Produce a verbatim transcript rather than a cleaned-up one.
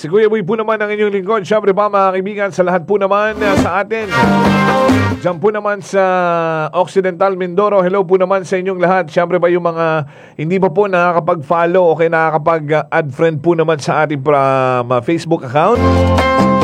Si Kuya Boy po naman ang inyong lingkod. Siyempre pa mga kaibigan, sa lahat po naman uh, sa atin. Diyan po naman sa Occidental Mindoro. Hello po naman sa inyong lahat. Siyempre pa yung mga hindi pa po nakakapag-follow o kaya nakakapag-add friend po naman sa ating um, uh, Facebook account.